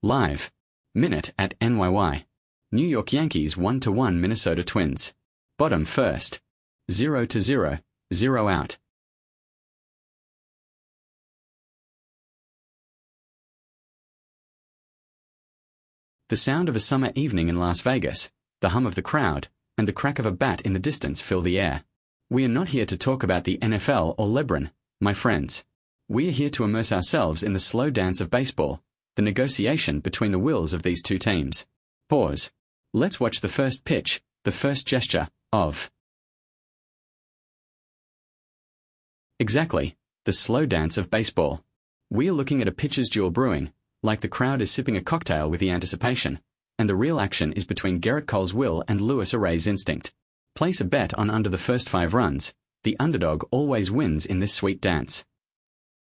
Live. Minute at NYY. New York Yankees 1-1 Minnesota Twins. Bottom first. 0-0, 0 out. The sound of a summer evening in Las Vegas, the hum of the crowd, and the crack of a bat in the distance fill the air. We are not here to talk about the NFL or LeBron, my friends. We are here to immerse ourselves in the slow dance of baseball, the negotiation between the wills of these two teams. Pause. Let's watch the first pitch, the first gesture, of. Exactly, the slow dance of baseball. We are looking at a pitcher's duel brewing, like the crowd is sipping a cocktail with the anticipation, and the real action is between Gerrit Cole's will and Luis Arraez's instinct. Place a bet on under the first 5 runs. The underdog always wins in this sweet dance.